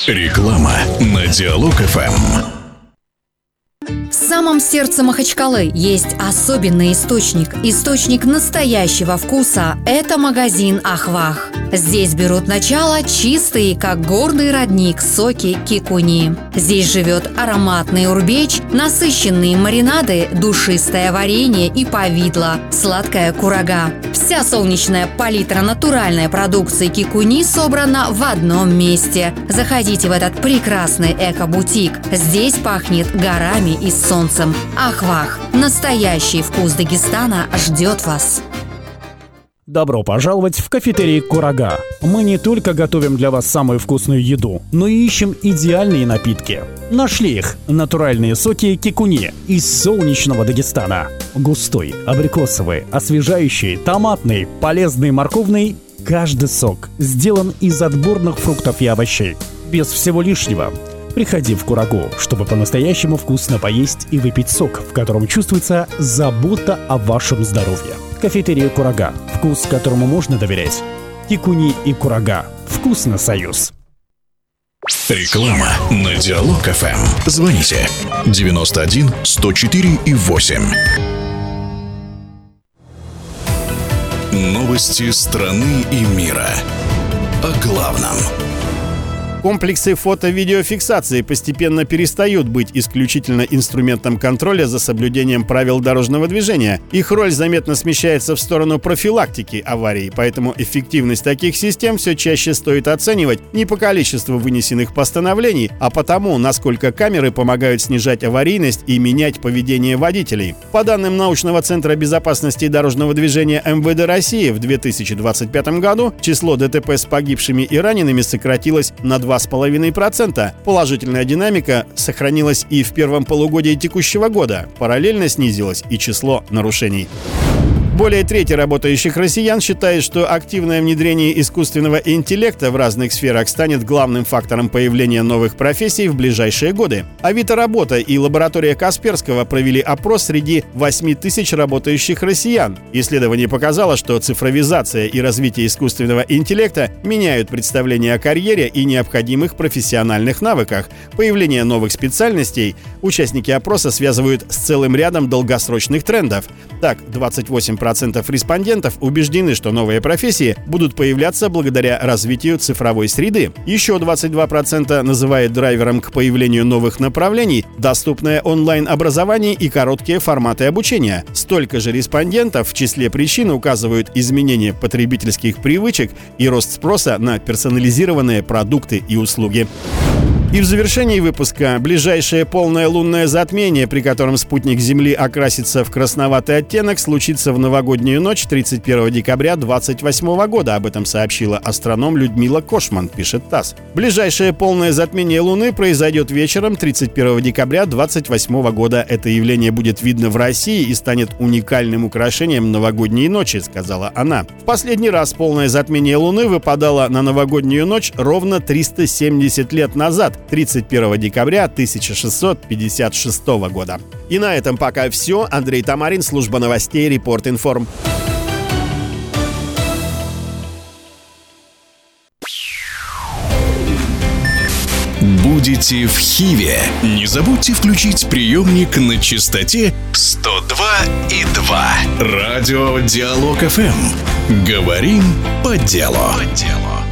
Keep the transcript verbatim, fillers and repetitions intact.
Реклама на Диалог-ФМ. В самом сердце Махачкалы есть особенный источник. Источник настоящего вкуса – это магазин «Ахвах». Здесь берут начало чистые, как горный родник, соки кикуни. Здесь живет ароматный урбеч, насыщенные маринады, душистое варенье и повидло, сладкая курага. Вся солнечная палитра натуральной продукции кикуни собрана в одном месте. Заходите в этот прекрасный эко-бутик. Здесь пахнет горами и солнцем. Ахвах. Настоящий вкус Дагестана ждет вас. Добро пожаловать в кафетерий «Курага». Мы не только готовим для вас самую вкусную еду, но и ищем идеальные напитки. Нашли их – натуральные соки кикуни из солнечного Дагестана. Густой, абрикосовый, освежающий, томатный, полезный, морковный – каждый сок сделан из отборных фруктов и овощей. Без всего лишнего. Приходи в Курагу, чтобы по-настоящему вкусно поесть и выпить сок, в котором чувствуется забота о вашем здоровье. Кафетерия «Курага». Вкус, которому можно доверять. Кикуни и Курага. Вкусно союз. Реклама на Диалог-ФМ. Звоните девяносто один сто четыре и восемь. Новости страны и мира. О главном. Комплексы фото-видеофиксации постепенно перестают быть исключительно инструментом контроля за соблюдением правил дорожного движения. Их роль заметно смещается в сторону профилактики аварий, поэтому эффективность таких систем все чаще стоит оценивать не по количеству вынесенных постановлений, а по тому, насколько камеры помогают снижать аварийность и менять поведение водителей. По данным научного центра безопасности дорожного движения эм вэ дэ России, в две тысячи двадцать пятом году число дэ тэ пэ с погибшими и ранеными сократилось на два целых пять десятых процента. Положительная динамика сохранилась и в первом полугодии текущего года. Параллельно снизилось и число нарушений. Более трети работающих россиян считает, что активное внедрение искусственного интеллекта в разных сферах станет главным фактором появления новых профессий в ближайшие годы. Авито Работа и лаборатория Касперского провели опрос среди восьми тысяч работающих россиян. Исследование показало, что цифровизация и развитие искусственного интеллекта меняют представление о карьере и необходимых профессиональных навыках. Появление новых специальностей участники опроса связывают с целым рядом долгосрочных трендов. Так, двадцать восемь процентов респондентов убеждены, что новые профессии будут появляться благодаря развитию цифровой среды. Еще двадцать два процента называют драйвером к появлению новых направлений доступное онлайн-образование и короткие форматы обучения. Столько же респондентов в числе причин указывают изменение потребительских привычек и рост спроса на персонализированные продукты и услуги. И в завершении выпуска ближайшее полное лунное затмение, при котором спутник Земли окрасится в красноватый оттенок, случится в новогоднюю ночь тридцать первого декабря двадцать восьмого года. Об этом сообщила астроном Людмила Кошман, пишет ТАСС. Ближайшее полное затмение Луны произойдет вечером тридцать первого декабря двадцать восьмого года. Это явление будет видно в России и станет уникальным украшением новогодней ночи, сказала она. В последний раз полное затмение Луны выпадало на новогоднюю ночь ровно триста семьдесят лет назад, тридцать первого декабря тысяча шестьсот пятьдесят шестого года. И на этом пока все. Андрей Тамарин, служба новостей Репорт Информ. Будете в Хиве? Не забудьте включить приемник на частоте сто два и два. Радио Диалог-ФМ. Говорим по делу. По делу.